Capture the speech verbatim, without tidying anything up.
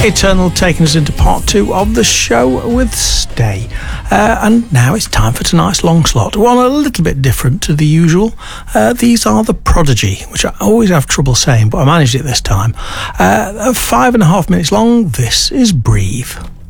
Eternal taking us into part two of the show with Stay. Uh, and now it's time for tonight's long slot. One a little bit different to the usual. Uh, these are The Prodigy, which I always have trouble saying, but I managed it this time. Uh, five and a half minutes long. This is Breathe.